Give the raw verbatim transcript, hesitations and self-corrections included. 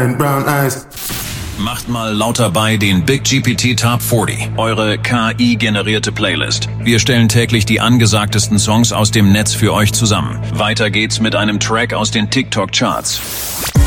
and brown eyes. Macht mal lauter bei den Big G P T Top vierzig, eure K I-generierte Playlist. Wir stellen täglich die angesagtesten Songs aus dem Netz für euch zusammen. Weiter geht's mit einem Track aus den TikTok-Charts.